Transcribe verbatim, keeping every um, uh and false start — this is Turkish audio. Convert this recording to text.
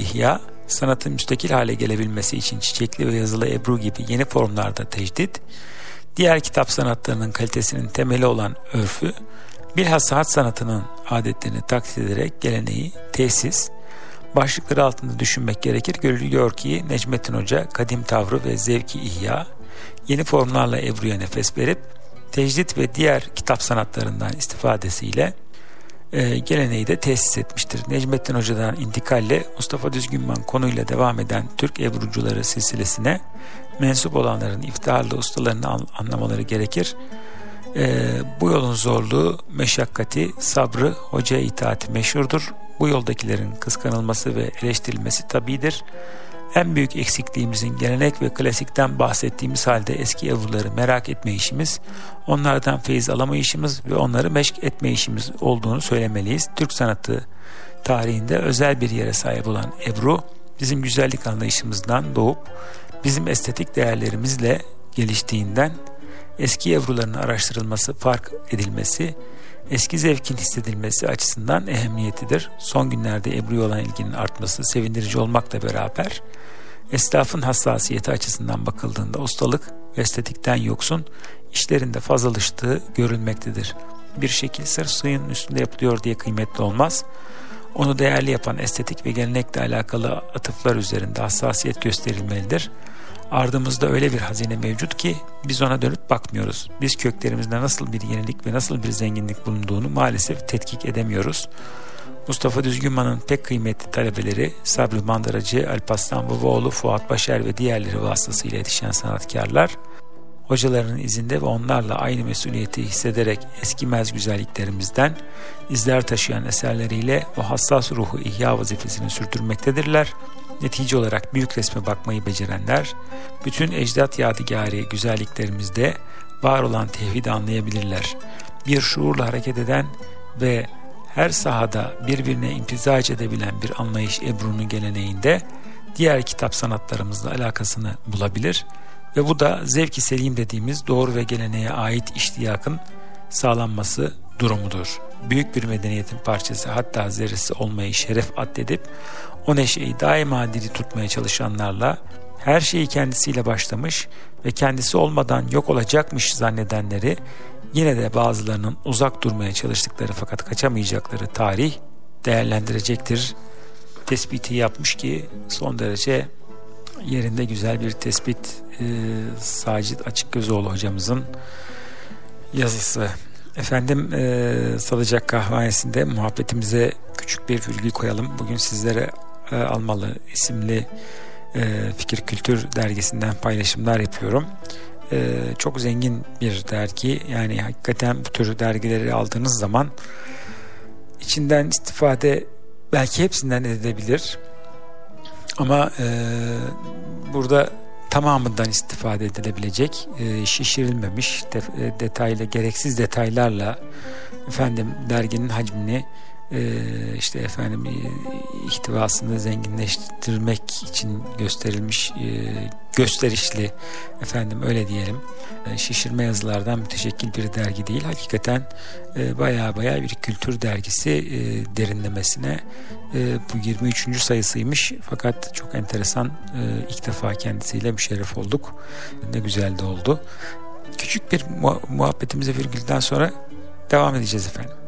ihya, sanatın müstakil hale gelebilmesi için çiçekli ve yazılı ebru gibi yeni formlarda tecdit, diğer kitap sanatlarının kalitesinin temeli olan örfü, bilhassa hat sanatının adetlerini taklit ederek geleneği tesis, başlıkları altında düşünmek gerekir. Görülüyor ki Necmettin Hoca kadim tavrı ve zevki ihya, yeni formlarla ebruya nefes verip, tecdit ve diğer kitap sanatlarından istifadesiyle e, geleneği de tesis etmiştir. Necmettin Hoca'dan intikalle Mustafa Düzgünman konuyla devam eden Türk Ebrucuları silsilesine mensup olanların iftiharlı ustalarını an, anlamaları gerekir. E, bu yolun zorluğu, meşakkati, sabrı, hocaya itaati meşhurdur. Bu yoldakilerin kıskanılması ve eleştirilmesi tabidir. En büyük eksikliğimizin gelenek ve klasikten bahsettiğimiz halde eski Ebruları merak etmeyişimiz, onlardan feyiz alamayışımız ve onları meşk etmeyişimiz olduğunu söylemeliyiz. Türk sanatı tarihinde özel bir yere sahip olan Ebru, bizim güzellik anlayışımızdan doğup bizim estetik değerlerimizle geliştiğinden eski Ebruların araştırılması, fark edilmesi, eski zevkin hissedilmesi açısından ehemmiyetidir. Son günlerde Ebru'ya olan ilginin artması sevindirici olmakla beraber esnafın hassasiyeti açısından bakıldığında ustalık ve estetikten yoksun işlerinde fazlalıştığı görülmektedir. Bir şekil sırf suyun üstünde yapılıyor diye kıymetli olmaz. Onu değerli yapan estetik ve gelenekle alakalı atıflar üzerinde hassasiyet gösterilmelidir. Ardımızda öyle bir hazine mevcut ki biz ona dönüp bakmıyoruz. Biz köklerimizde nasıl bir yenilik ve nasıl bir zenginlik bulunduğunu maalesef tetkik edemiyoruz. Mustafa Düzgünman'ın pek kıymetli talebeleri Sabri Mandıracı, Alparslan Babaoğlu, Fuat Başar ve diğerleri vasıtasıyla yetişen sanatkarlar, hocalarının izinde ve onlarla aynı mesuliyeti hissederek eskimez güzelliklerimizden izler taşıyan eserleriyle o hassas ruhu ihya vazifesini sürdürmektedirler. Netice olarak büyük resme bakmayı becerenler, bütün ecdat yadigarı güzelliklerimizde var olan tevhidi anlayabilirler. Bir şuurla hareket eden ve her sahada birbirine imtizac edebilen bir anlayış Ebru'nun geleneğinde diğer kitap sanatlarımızla alakasını bulabilir ve bu da zevk-i selim dediğimiz doğru ve geleneğe ait iştiyakın sağlanması durumudur. Büyük bir medeniyetin parçası, hatta zerresi olmayı şeref addedip o neşeyi daima diri tutmaya çalışanlarla, her şeyi kendisiyle başlamış ve kendisi olmadan yok olacakmış zannedenleri, yine de bazılarının uzak durmaya çalıştıkları fakat kaçamayacakları tarih değerlendirecektir. Tespiti yapmış ki son derece yerinde güzel bir tespit. Ee, Sacit Açıkgözoğlu hocamızın yazısı. Efendim e, Salıcak Kahvanesi'nde muhabbetimize küçük bir virgül koyalım. Bugün sizlere e, Almalı isimli e, Fikir Kültür dergisinden paylaşımlar yapıyorum. E, çok zengin bir dergi. Yani hakikaten bu tür dergileri aldığınız zaman içinden istifade belki hepsinden edilebilir. Ama e, burada tamamından istifade edilebilecek, e, şişirilmemiş de, detaylı, gereksiz detaylarla efendim derginin hacmini e, işte efendim e, ihtivasını zenginleştirmek için gösterilmiş e, gösterişli efendim öyle diyelim e, şişirme yazılardan müteşekkil bir dergi değil. Hakikaten e, baya baya bir kültür dergisi e, derinlemesine. E, bu yirmi üçüncü sayısıymış fakat çok enteresan, e, ilk defa kendisiyle müşerref olduk. Ne güzel de oldu. Küçük bir muhabbetimize virgülden sonra devam edeceğiz efendim.